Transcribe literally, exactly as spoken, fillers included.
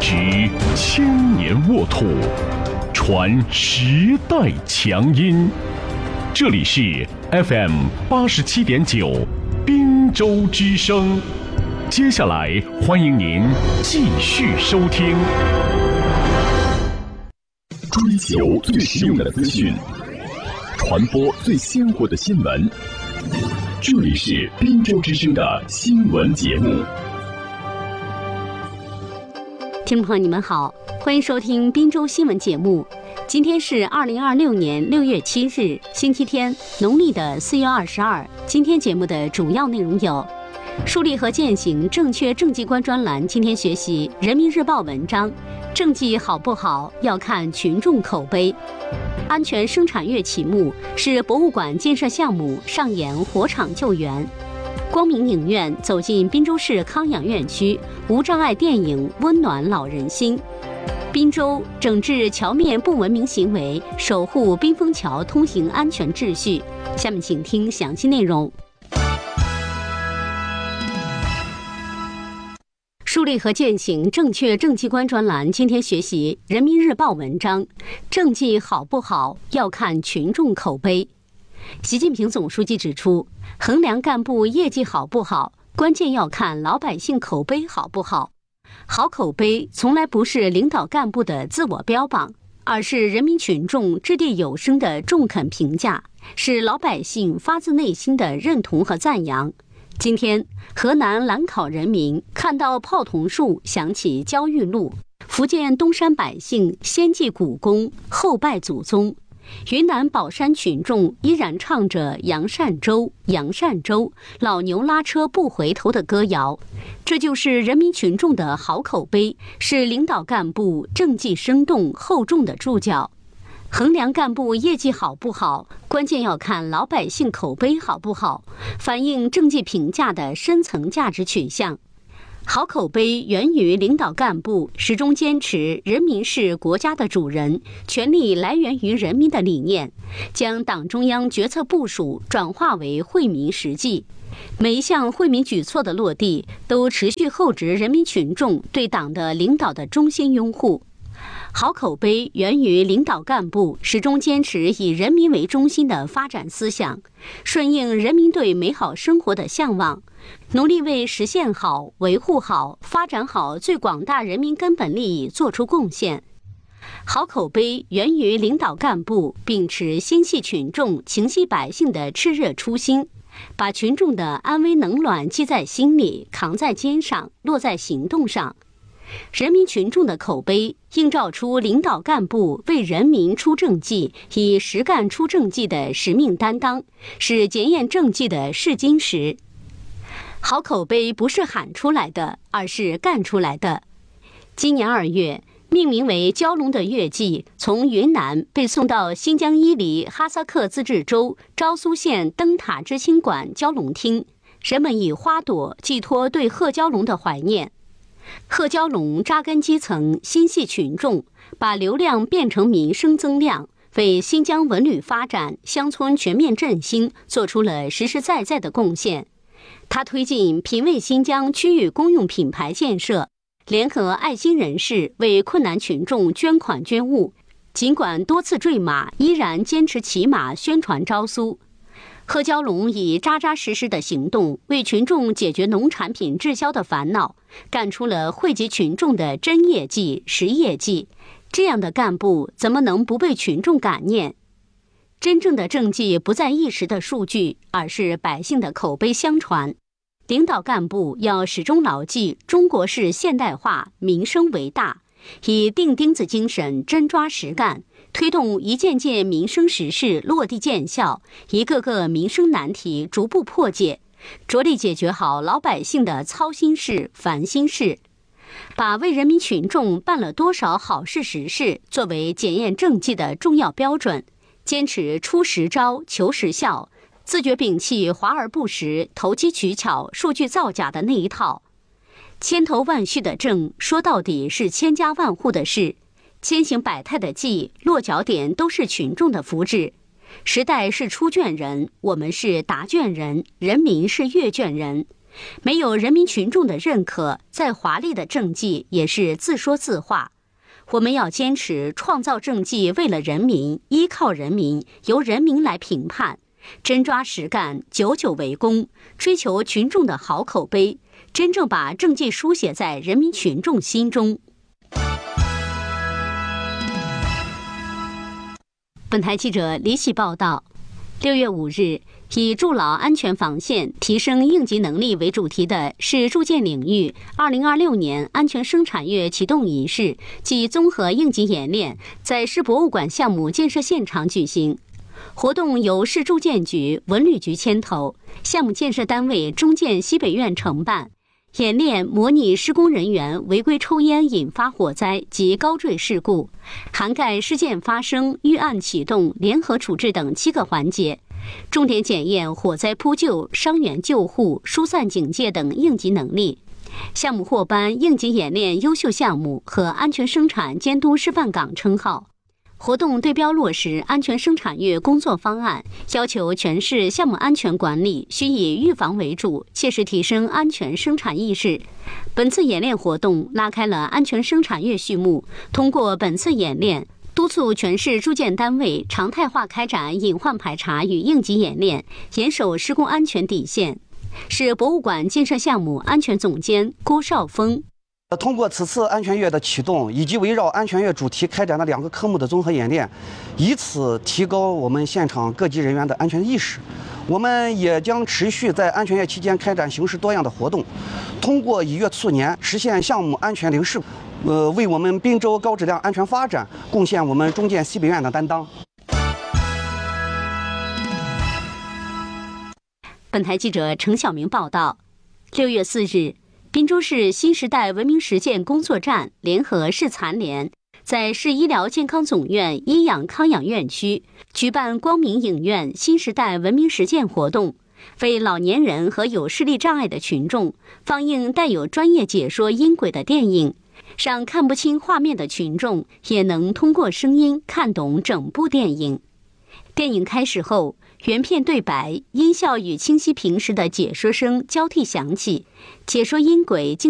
执千年沃土，传时代强音。这里是 F M 八十七点九滨州之声。接下来欢迎您继续收听。追求最实用的资讯，传播最鲜活的新闻。这里是滨州之声的新闻节目。 听众朋友，你们好，欢迎收听滨州新闻节目。今天是二零二六年六月七日，星期天，农历的四月二十二。今天节目的主要内容有：树立和践行正确政绩观专栏，今天学习《人民日报》文章，政绩好不好要看群众口碑。安全生产月启幕，是博物馆建设项目上演火场救援。光明影院走进滨州市康养院区，无障碍电影温暖老人心。滨州整治桥面不文明行为，守护滨枫桥通行安全秩序。下面请听详细内容。树立和践行正确政绩观专栏，今天学习《人民日报》文章，政绩好不好要看群众口碑。习近平总书记指出，衡量干部业绩好不好，关键要看老百姓口碑好不好。好口碑从来不是领导干部的自我标榜，而是人民群众掷地有声的中肯评价，是老百姓发自内心的认同和赞扬。今天，河南兰考人民看到泡桐树，想起焦裕禄；福建东山百姓先祭古公，后拜祖宗；云南保山群众依然唱着杨善洲杨善洲，老牛拉车不回头的歌谣。这就是人民群众的好口碑，是领导干部政绩生动厚重的注脚。衡量干部业绩好不好，关键要看老百姓口碑好不好，反映政绩评价的深层价值取向。好口碑源于领导干部始终坚持人民是国家的主人，权力来源于人民的理念，将党中央决策部署转化为惠民实际。每一项惠民举措的落地，都持续厚植人民群众对党的领导的衷心拥护。好口碑源于领导干部始终坚持以人民为中心的发展思想，顺应人民对美好生活的向往，努力为实现好、维护好、发展好最广大人民根本利益做出贡献。好口碑源于领导干部秉持心系群众、情系百姓的炽热初心，把群众的安危冷暖记在心里，扛在肩上，落在行动上。人民群众的口碑映照出领导干部为人民出政绩、以实干出政绩的使命担当，是检验政绩的试金石。好口碑不是喊出来的，而是干出来的。今年二月，命名为蛟龙的月季从云南被送到新疆伊犁哈萨克自治州昭苏县灯塔知青馆蛟龙厅，人们以花朵寄托对贺蛟龙的怀念。贺蛟龙扎根基层，心系群众，把流量变成民生增量，为新疆文旅发展、乡村全面振兴做出了实实在在的贡献。他推进品味新疆区域公用品牌建设，联合爱心人士为困难群众捐款捐物，尽管多次坠马，依然坚持骑马宣传昭苏。贺蛟龙以扎扎实实的行动为群众解决农产品滞销的烦恼，干出了惠及群众的真业绩、实业绩。这样的干部怎么能不被群众感念？真正的政绩不在一时的数据，而是百姓的口碑相传。领导干部要始终牢记中国式现代化，民生为大，以钉钉子精神真抓实干，推动一件件民生实事落地见效，一个个民生难题逐步破解，着力解决好老百姓的操心事、烦心事，把为人民群众办了多少好事实事作为检验政绩的重要标准，坚持出实招、求实效，自觉摒弃华而不实、投机取巧、数据造假的那一套。千头万绪的政，说到底是千家万户的事；千形百态的计，落脚点都是群众的福祉。时代是出卷人，我们是答卷人，人民是阅卷人。 没有人民群众的认可，再华丽的政绩也是自说自话。我们要坚持创造政绩，为了人民，依靠人民，由人民来评判，真抓实干，久久为功，追求群众的好口碑，真正把政绩书写在人民群众心中。本台记者李喜报道，六月五日，以筑牢安全防线、提升应急能力为主题的市住建领域二零二六年安全生产月启动仪式暨综合应急演练在市博物馆项目建设现场举行。活动由市住建局、文旅局牵头，项目建设单位中建西北院承办。演练模拟施工人员违规抽烟引发火灾及高坠事故，涵盖事件发生、预案启动、联合处置等七个环节，重点检验火灾扑救、伤员救护、疏散警戒等应急能力。项目获颁应急演练优秀项目和安全生产监督示范岗称号。活动对标落实安全生产月工作方案，要求全市项目安全管理需以预防为主，切实提升安全生产意识。本次演练活动拉开了安全生产月序幕，通过本次演练，督促全市住建单位常态化开展隐患排查与应急演练，严守施工安全底线。市博物馆建设项目安全总监郭少峰。 通过此次安全月的启动，以及围绕安全月主题开展的两个科目的综合演练，以此提高我们现场各级人员的安全意识。我们也将持续在安全月期间开展形式多样的活动，通过以月促年，实现项目安全零事故，呃，为我们滨州高质量安全发展贡献我们中建西北院的担当。 本台记者程晓明报道，六月四日。滨州市新时代文明实践工作站联合市残联，在市医疗健康总院医养康养院区举办光明影院新时代文明实践活动，为老年人和有视力障碍的群众放映带有专业解说音轨的电影，让看不清画面的群众也能通过声音看懂整部电影。电影开始后，原片对白、音效与清晰平时的解说声交替响起，解说音轨经